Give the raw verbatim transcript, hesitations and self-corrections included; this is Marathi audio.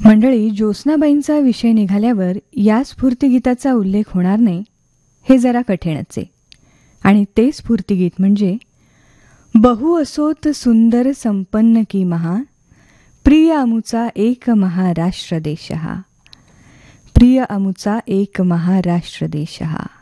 मंडळी, ज्योत्स्नाबाईंचा विषय निघाल्यावर या स्फूर्तिगीताचा उल्लेख होणार नाही हे जरा कठीणच आहे. आणि ते स्फूर्तिगीत म्हणजे बहु असोत सुंदर संपन्न की महा, प्रिय अमुचा एक महाराष्ट्र देश हा. प्रिय अमुचा एक महाराष्ट्र देश हा.